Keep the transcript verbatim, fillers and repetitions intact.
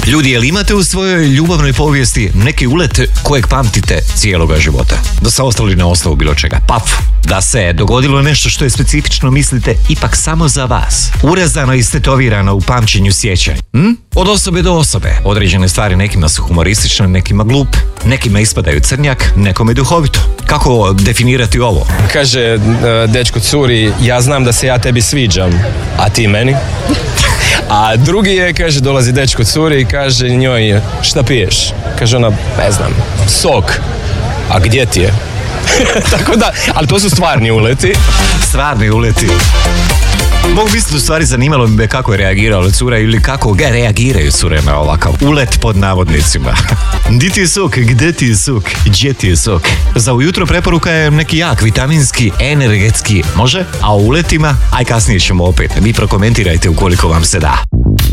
Ljudi, jel imate u svojoj ljubavnoj povijesti neki ulet kojeg pamtite cijeloga života? Da se ostali na osnovu bilo čega. Paf, da se dogodilo nešto što je specifično, mislite, ipak samo za vas. Urezano i istetovirano u pamćenju sjećanja. Hm? Od osobe do osobe. Određene stvari nekima su humoristične, nekima glupe, nekima ispadaju crnjak, nekome duhovito. Kako definirati ovo? Kaže dečko curi, ja znam da se ja tebi sviđam, a ti meni? A drugi je, kaže, dolazi dečko curi i kaže njoj, šta piješ? Kaže ona, ne znam, sok. A gdje ti je? Tako da, ali to su stvarni uleti. Stvarni uleti. Mogu misliti, u stvari zanimalo bi me kako je reagirala cura ili kako ga reagiraju cure na ovakav ulet pod navodnicima. Di ti je sok, gdje ti je sok, gdje ti je sok. Za ujutro preporuka je neki jak, vitaminski, energetski, može? A o uletima, aj kasnije ćemo opet. Vi prokomentirajte ukoliko vam se da.